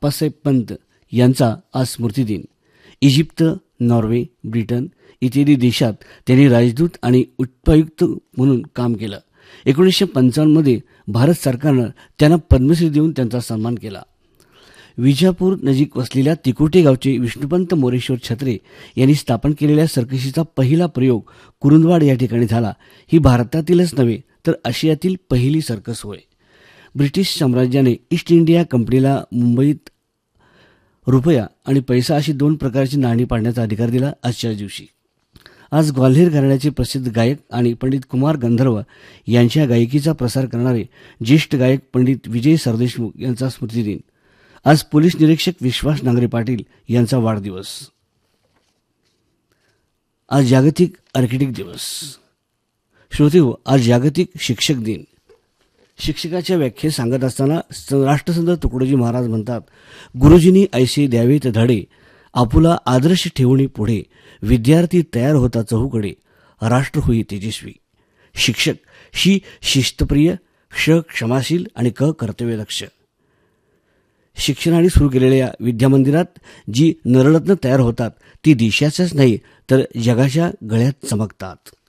आप्पासाहेब पंत यांचा आज स्मृतिदिन. इजिप्त, नॉर्वे, ब्रिटन इत्यादी देशात त्यांनी राजदूत आणि उच्चायुक्त म्हणून काम केलं. 1955 मध्ये भारत सरकारनं त्यांना पद्मश्री देऊन त्यांचा सन्मान केला. विजापूर नजीक वसलेल्या तिकोटे गावचे विष्णुपंत मोरेश्वर छत्रे यांनी स्थापन केलेल्या सर्कशीचा पहिला प्रयोग कुरुंदवाड या ठिकाणी झाला. ही भारतातीलच नव्हे तर आशियातील पहिली सर्कस होय. ब्रिटिश साम्राज्याने ईस्ट इंडिया कंपनीला मुंबईत रुपया आणि पैसा अशी दोन प्रकारची नाणी पाडण्याचा अधिकार दिला. आजच्या दिवशी आज ग्वाल्हेर घराण्याचे प्रसिद्ध गायक आणि पंडित कुमार गंधर्व यांच्या गायकीचा प्रसार करणारे ज्येष्ठ गायक पंडित विजय सरदेशमुख यांचा स्मृतिदिन. आज पोलीस निरीक्षक विश्वास नांगरे पाटील यांचा वाढदिवस. आज जागतिक आर्किटेक्ट दिवस. श्रोतेहो, आज जागतिक शिक्षक दिन. शिक्षकाच्या व्याख्या सांगत असताना राष्ट्रसंत तुकडोजी महाराज म्हणतात, गुरुजींनी ऐसे द्यावेत धडे, आपुला आदर्श ठेवणी पुढे, विद्यार्थी तयार होता चहूकडे, राष्ट्र होई तेजस्वी. शिक्षक शी शिस्तप्रिय, क्ष क्षमाशील आणि क कर्तव्यदक्ष. शिक्षणाने सुरू केलेल्या विद्यामंदिरात जी नररत्न तयार होतात ती देशाच्याच नाही तर जगाच्या गळ्यात चमकतात.